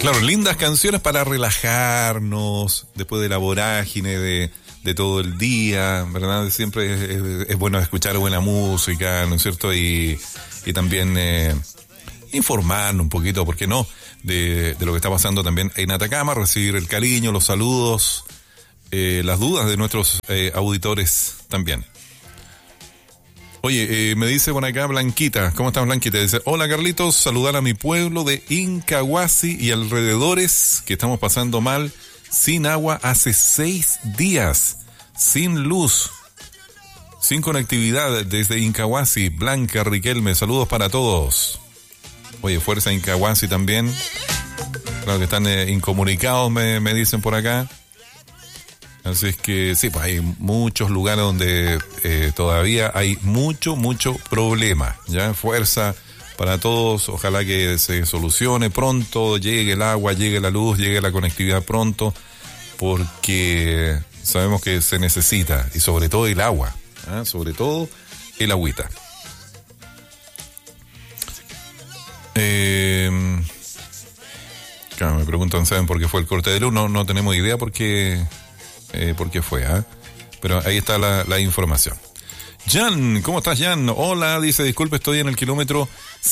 Claro, lindas canciones para relajarnos después de la vorágine de todo el día, ¿verdad? Siempre es bueno escuchar buena música, ¿no es cierto? Y también informarnos un poquito, ¿por qué no? De lo que está pasando también en Atacama, recibir el cariño, los saludos, las dudas de nuestros auditores también. Oye, me dice por acá Blanquita. ¿Cómo estás, Blanquita? Dice, hola Carlitos, saludar a mi pueblo de Incahuasi y alrededores, que estamos pasando mal, sin agua hace 6 días, sin luz, sin conectividad desde Incahuasi. Blanca, Riquelme, saludos para todos. Oye, fuerza Incahuasi también. Claro que están incomunicados, me dicen por acá. Así es que sí, pues hay muchos lugares donde todavía hay mucho problema, ¿ya? Fuerza para todos, ojalá que se solucione pronto, llegue el agua, llegue la luz, llegue la conectividad pronto, porque sabemos que se necesita, y sobre todo el agua, ¿eh? Sobre todo el agüita. Claro, me preguntan, ¿saben por qué fue el corte de luz? No tenemos idea por qué fue, ¿eh? Pero ahí está la información. Jan, ¿cómo estás, Jan? Hola, dice, disculpe, estoy en el kilómetro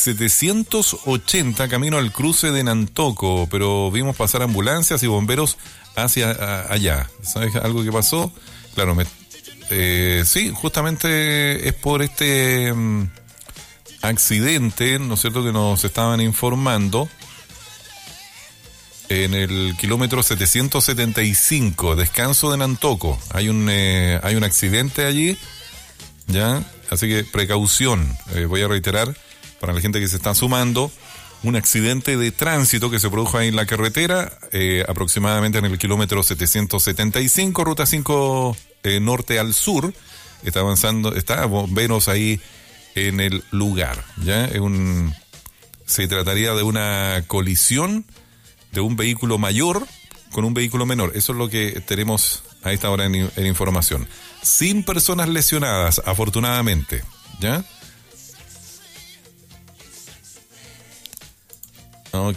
780 camino al cruce de Nantoco, pero vimos pasar ambulancias y bomberos hacia allá. ¿Sabes algo que pasó? Claro, sí, justamente es por este accidente, ¿no es cierto?, que nos estaban informando. En el kilómetro 775, descanso de Nantoco, hay un accidente allí, ¿ya? Así que precaución, voy a reiterar para la gente que se está sumando, un accidente de tránsito que se produjo ahí en la carretera, aproximadamente en el kilómetro 775, ruta 5 norte al sur, está avanzando, está bomberos ahí en el lugar, ¿ya? Se trataría de una colisión de un vehículo mayor con un vehículo menor. Eso es lo que tenemos a esta hora en información. Sin personas lesionadas, afortunadamente, ¿ya? Ok.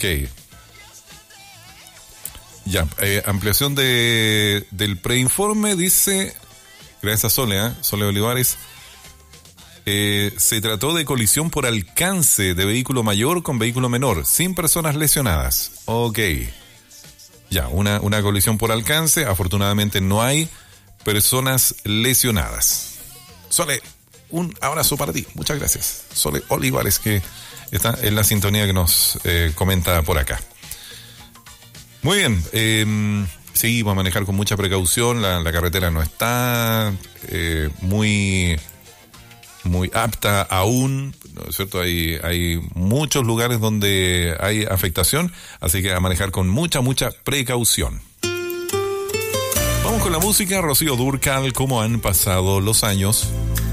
Ya, ampliación del preinforme, dice, gracias a Sole Olivares, se trató de colisión por alcance de vehículo mayor con vehículo menor, sin personas lesionadas. Ok. Ya, una colisión por alcance. Afortunadamente no hay personas lesionadas. Sole, un abrazo para ti. Muchas gracias. Sole Olivares, que está en la sintonía que nos comenta por acá. Muy bien. Sí, vamos a manejar con mucha precaución. La carretera no está muy apta aún, ¿no es cierto? Hay muchos lugares donde hay afectación, así que a manejar con mucha precaución. Vamos con la música. Rocío Dúrcal, cómo han pasado los años.